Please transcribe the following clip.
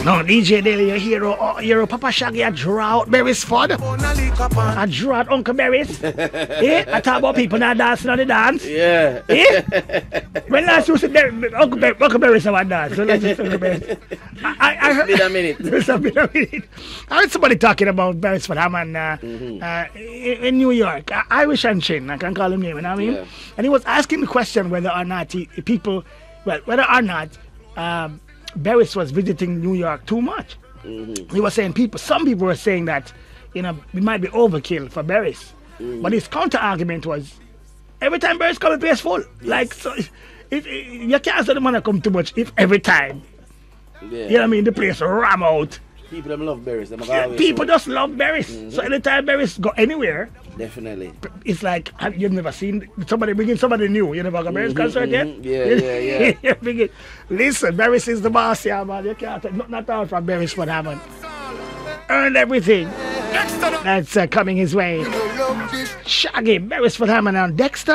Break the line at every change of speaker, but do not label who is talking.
No, DJ Daly, your hero, Papa Shaggy, I draw out Beresford. I draw out Uncle Beres. I talk about people not dancing on the dance.
Yeah.
When last you said Uncle Beres about dance, so let's just Uncle Beres. I heard.
Been a minute.
It's been a minute. I heard somebody talking about Beresford Hammond in New York. Irish and Chin, I can call him name, you know what I mean?
Yeah.
And he was asking the question whether or not Beres was visiting New York too much. He was saying some people were saying that, it might be overkill for Beres. But his counter argument was, every time Beres come, the place full. Yes. Like, so if you can't say the man come too much if every time, you know what I mean, the place ram out.
People them love Beres.
People just love Beres. So anytime Beres go anywhere,
definitely,
it's like you've never seen somebody bringing somebody new. You never got Beres concert yet?
Yeah.
Listen, Beres is the boss, yeah, man. You can't take nothing at all from Beresford Hammond. Earned everything that's coming his way. Shaggy, Beresford Hammond, and Dexter.